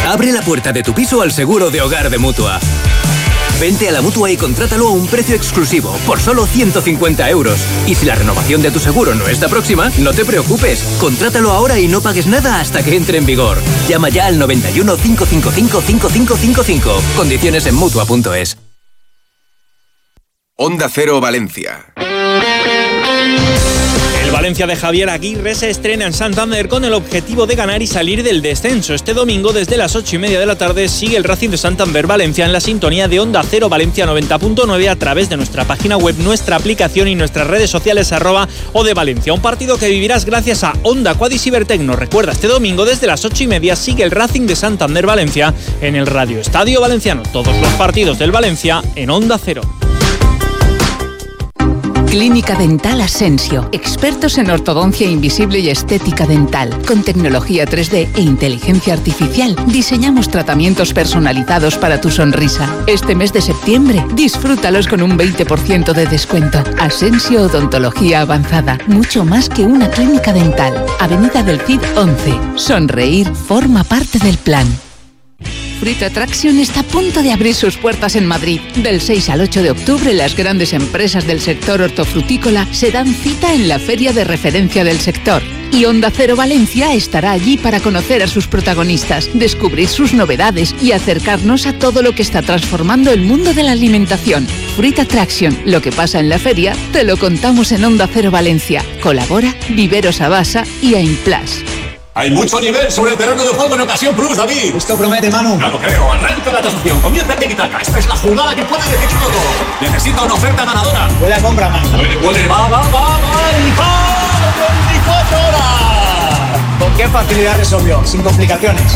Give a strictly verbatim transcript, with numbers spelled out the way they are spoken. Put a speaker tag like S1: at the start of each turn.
S1: Abre la puerta de tu piso al seguro de hogar de Mutua. Vente a la Mutua y contrátalo a un precio exclusivo, por solo ciento cincuenta euros. Y si la renovación de tu seguro no está próxima, no te preocupes. Contrátalo ahora y no pagues nada hasta que entre en vigor. Llama ya al noventa y uno, cinco cinco cinco, cinco cinco cinco cinco. Condiciones en Mutua punto es.
S2: Onda Cero Valencia.
S3: El Valencia de Javier Aguirre se estrena en Santander con el objetivo de ganar y salir del descenso. Este domingo, desde las ocho y media de la tarde, sigue el Racing de Santander Valencia en la sintonía de Onda Cero Valencia noventa punto nueve a través de nuestra página web, nuestra aplicación y nuestras redes sociales arroba o de Valencia. Un partido que vivirás gracias a Honda Quad y Cibertecno. Recuerda, este domingo desde las ocho y media sigue el Racing de Santander Valencia en el Radio Estadio Valenciano. Todos los partidos del Valencia en Onda Cero.
S4: Clínica Dental Asensio. Expertos en ortodoncia invisible y estética dental. Con tecnología tres D e inteligencia artificial, diseñamos tratamientos personalizados para tu sonrisa. Este mes de septiembre, disfrútalos con un veinte por ciento de descuento. Asensio Odontología Avanzada. Mucho más que una clínica dental. Avenida del Cid once. Sonreír forma parte del plan. Fruit Attraction está a punto de abrir sus puertas en Madrid. Del seis al ocho de octubre, las grandes empresas del sector hortofrutícola se dan cita en la feria de referencia del sector. Y Onda Cero Valencia estará allí para conocer a sus protagonistas, descubrir sus novedades y acercarnos a todo lo que está transformando el mundo de la alimentación. Fruit Attraction, lo que pasa en la feria, te lo contamos en Onda Cero Valencia. Colabora Viveros Abasa y Aimplas.
S5: Hay mucho nivel sobre el terreno de juego en Ocasión Plus, David.
S6: Esto promete, Manu.
S5: No lo creo. Arranca la tasación. Comienza el tiki-taka. Esta es la jugada que puede decidirlo todo. Necesito una oferta ganadora.
S6: Huele a compra, Manu.
S5: Huele, huele. Va, va, va, va. Y va. veinticuatro horas.
S6: ¿Con qué facilidad resolvió? Sin complicaciones.